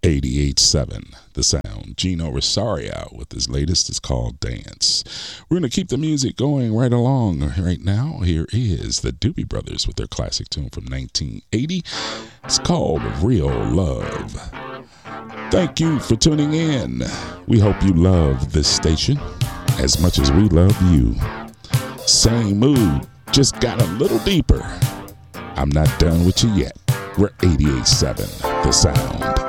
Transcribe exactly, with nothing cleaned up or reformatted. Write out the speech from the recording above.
eighty-eight seven The Sound. Gino Rosario with his latest. It's called Dance. We're going to keep the music going right along right now. Here is the Doobie Brothers with their classic tune from nineteen eighty. It's called Real Love. Thank you for tuning in. We hope you love this station as much as we love you. Same mood, just got a little deeper. I'm not done with you yet. We're eighty-eight seven The Sound.